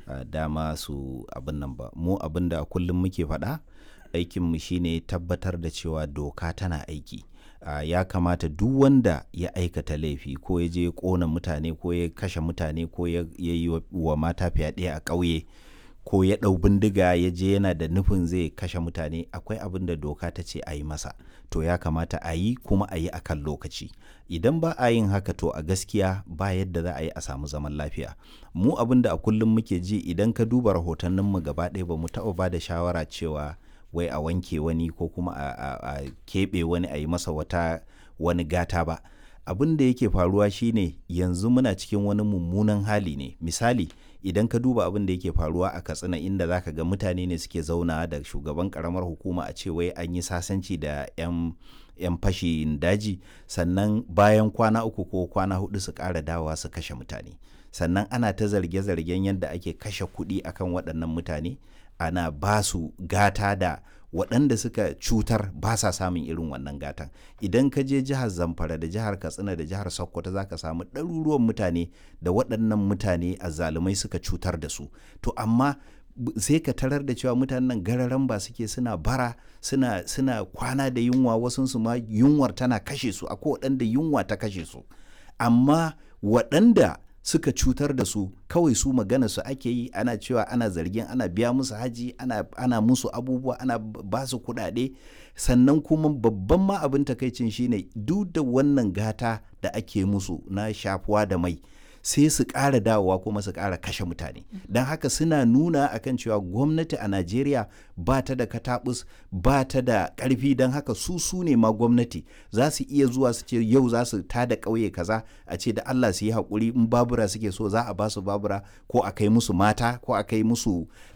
dama su abin nan ba. Mu abin da kullum muke faɗa aikinmu shine tabbatar da cewa doka tana aiki. Ya kamata duk wanda ya aikata laifi ko ya je ya ƙona mutane ko ya kashe mutane ko ya yi wa mata fyaɗe a ƙauye ko ya ɗau bindiga ya je yana da nufin zai kashe mutane, akwai abin da doka ta ce a yi masa, to ya kamata a yi kuma a yi a kan lokaci. Idan ba a yin haka to a gaskiya ba yadda za a yi a samu zaman lafiya. Mu abin da a kullum muke ji idan ka duba rahotanninmu gaba ɗaya ba mu taɓa ba da shawara cewa wai a wanke wani ko kuma a keɓe wani a yi masa wani gata ba. Abin da yake faruwa shine yanzu muna cikin wani mummunan hali ne. Misali, idan ka duba abin da yake faruwa a Katsina inda za ka ga mutane ne suke zauna da shugaban karamar hukuma a ce wai an yi sasanci da 'yan fashin daji, sannan bayan kwana 3 ko kwana 4 su ƙara dawowa su kashe mutane. Sannan ana ta zarge-zargen yadda ake kashe kuɗi akan waɗannan mutane, ana ba su gata da waɗanda suka cutar ba sa samun irin wannan gatan. Idan ka je jihar Zamfara da jihar Katsina da jihar Sokoto za ka samu ɗaruruwan mutane da waɗannan mutane azzalumai suka cutar da su. To amma sai ka tarar da cewa mutanen gararan ba suke suna bara suna kwana da yunwa, wasunsu ma yunwar tana kashe su, akwai waɗanda yunwa ta kashe su. Amma waɗanda suka cutar da su kawai su magana su ake yi, ana cewa ana zargin ana biya musu haji, ana musu abubuwa, ana ba su kuɗaɗe. Sannan kuma babban ma abin takaicin shine duk da wannan gata da ake musu na shafuwa da mai, sai su ƙara dawowa kuma su ƙara kashe mutane. Don haka suna nuna akan cewa gwamnati a Najeriya ba ta da katabus, ba ta da ƙarfi, don haka su ne ma gwamnati. Za su iya zuwa su ce yau za su tada ƙauye kaza, a ce da Allah su yi haƙuri, in babura suke so za a ba su babura ko a kai musu mata ko a kai musu